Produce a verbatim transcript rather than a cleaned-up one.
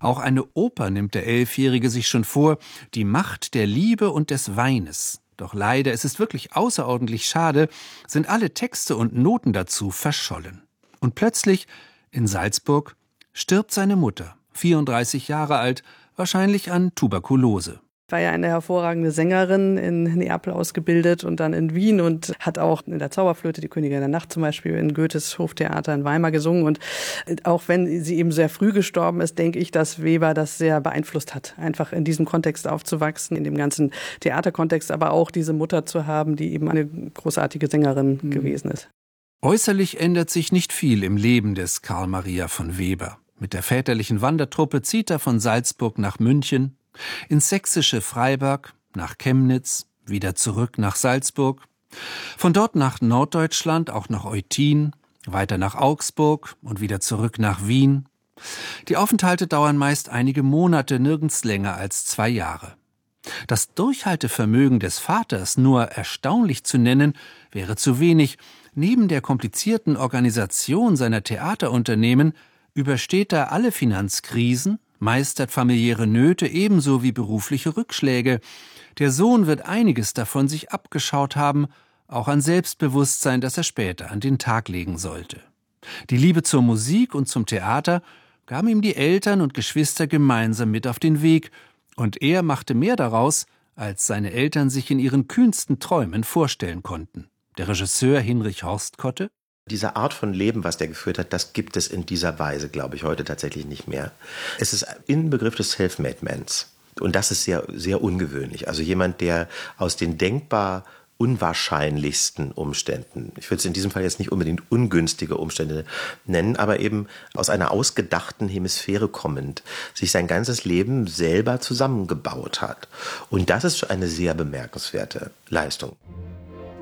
Auch eine Oper nimmt der Elfjährige sich schon vor, die Macht der Liebe und des Weines. Doch leider, es ist wirklich außerordentlich schade, sind alle Texte und Noten dazu verschollen. Und plötzlich, in Salzburg, stirbt seine Mutter, vierunddreißig Jahre alt, wahrscheinlich an Tuberkulose. War ja eine hervorragende Sängerin, in Neapel ausgebildet und dann in Wien und hat auch in der Zauberflöte, die Königin der Nacht zum Beispiel, in Goethes Hoftheater in Weimar gesungen. Und auch wenn sie eben sehr früh gestorben ist, denke ich, dass Weber das sehr beeinflusst hat, einfach in diesem Kontext aufzuwachsen, in dem ganzen Theaterkontext, aber auch diese Mutter zu haben, die eben eine großartige Sängerin mhm. gewesen ist. Äußerlich ändert sich nicht viel im Leben des Karl Maria von Weber. Mit der väterlichen Wandertruppe zieht er von Salzburg nach München, ins sächsische Freiberg, nach Chemnitz, wieder zurück nach Salzburg, von dort nach Norddeutschland, auch nach Eutin, weiter nach Augsburg und wieder zurück nach Wien. Die Aufenthalte dauern meist einige Monate, nirgends länger als zwei Jahre. Das Durchhaltevermögen des Vaters nur erstaunlich zu nennen, wäre zu wenig. Neben der komplizierten Organisation seiner Theaterunternehmen übersteht er alle Finanzkrisen, meistert familiäre Nöte ebenso wie berufliche Rückschläge. Der Sohn wird einiges davon sich abgeschaut haben, auch an Selbstbewusstsein, das er später an den Tag legen sollte. Die Liebe zur Musik und zum Theater gaben ihm die Eltern und Geschwister gemeinsam mit auf den Weg, und er machte mehr daraus, als seine Eltern sich in ihren kühnsten Träumen vorstellen konnten. Der Regisseur Hinrich Horstkotte: Diese Art von Leben, was der geführt hat, das gibt es in dieser Weise, glaube ich, heute tatsächlich nicht mehr. Es ist ein Begriff des Self-Made-Mans. Und das ist sehr, sehr ungewöhnlich. Also jemand, der aus den denkbar unwahrscheinlichsten Umständen, ich würde es in diesem Fall jetzt nicht unbedingt ungünstige Umstände nennen, aber eben aus einer ausgedachten Hemisphäre kommend, sich sein ganzes Leben selber zusammengebaut hat. Und das ist eine sehr bemerkenswerte Leistung.